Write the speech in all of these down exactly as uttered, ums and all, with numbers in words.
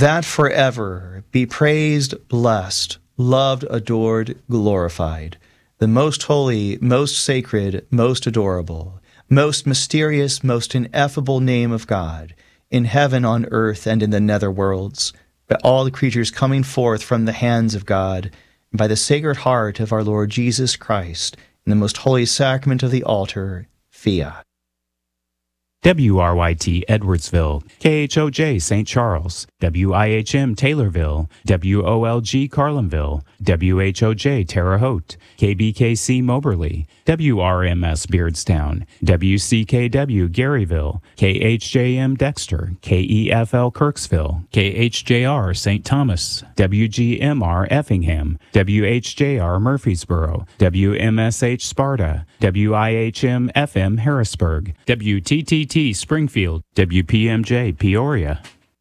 that forever be praised, blessed, loved, adored, glorified, the most holy, most sacred, most adorable, most mysterious, most ineffable name of God, in heaven, on earth, and in the nether worlds, by all the creatures coming forth from the hands of God, and by the Sacred Heart of our Lord Jesus Christ, in the most holy sacrament of the altar, fiat. W R Y T Edwardsville, K H O J Saint Charles, W I H M Taylorville, W O L G Carlinville, W H O J Terre Haute, K B K C Moberly, W R M S Beardstown, W C K W Garyville, K H J M Dexter, K E F L Kirksville, K H J R Saint Thomas, W G M R Effingham, W H J R Murfreesboro, W M S H Sparta, W I H M F M Harrisburg, W T T T Springfield, W P M J Peoria.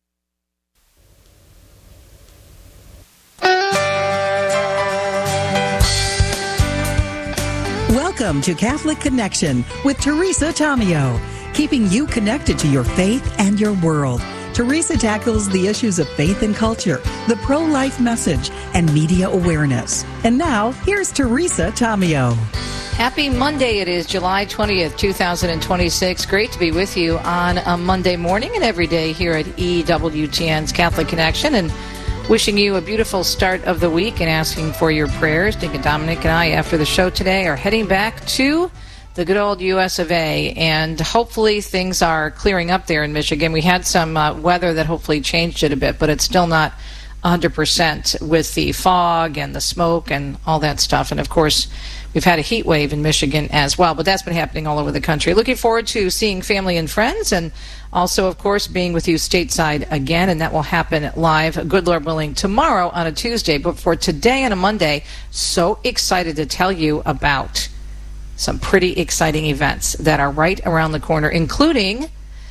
Welcome to Catholic Connection with Teresa Tomeo, keeping you connected to your faith and your world. Teresa tackles the issues of faith and culture, the pro-life message, and media awareness. And now, here's Teresa Tomeo. Happy Monday. It is July twentieth, two thousand twenty-six. Great to be with you on a Monday morning and every day here at E W T N's Catholic Connection, and wishing you a beautiful start of the week and asking for your prayers. Deacon Dominic and I, after the show today, are heading back to the good old U S of A, and hopefully things are clearing up there in Michigan. We had some uh, weather that hopefully changed it a bit, but it's still not one hundred percent with the fog and the smoke and all that stuff. And, of course, we've had a heat wave in Michigan as well, but that's been happening all over the country. Looking forward to seeing family and friends, and also, of course, being with you stateside again, and that will happen live, good Lord willing, tomorrow on a Tuesday. But for today on a Monday, so excited to tell you about some pretty exciting events that are right around the corner, including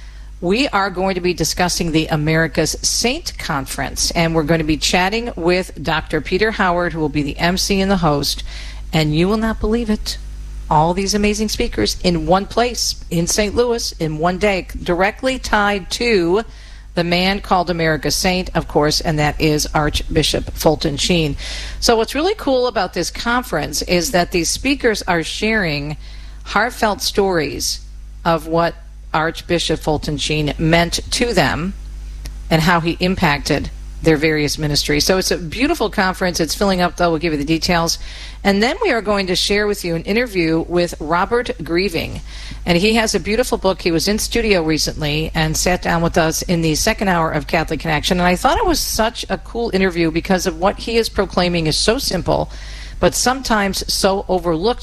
we are going to be discussing the America's Saint Conference, and we're going to be chatting with Doctor Peter Howard, who will be the M C and the host. And you will not believe it. All these amazing speakers in one place, in Saint Louis, in one day, directly tied to the man called America's Saint, of course, and that is Archbishop Fulton Sheen. So what's really cool about this conference is that these speakers are sharing heartfelt stories of what Archbishop Fulton Sheen meant to them and how he impacted their various ministries. So it's a beautiful conference. It's filling up, though. We'll give you the details. And then we are going to share with you an interview with Robert Grieving. And he has a beautiful book. He was in studio recently and sat down with us in the second hour of Catholic Connection. And I thought it was such a cool interview because of what he is proclaiming is so simple, but sometimes so overlooked